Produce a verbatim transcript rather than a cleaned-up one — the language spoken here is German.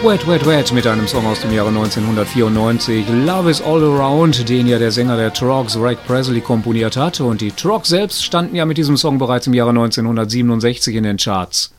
Wet, Wet, Wet mit einem Song aus dem Jahre neunzehnhundertvierundneunzig, Love is All Around, den ja der Sänger der Troggs, Ray Presley, komponiert hatte. Und die Troggs selbst standen ja mit diesem Song bereits im Jahre neunzehnhundertsiebenundsechzig in den Charts.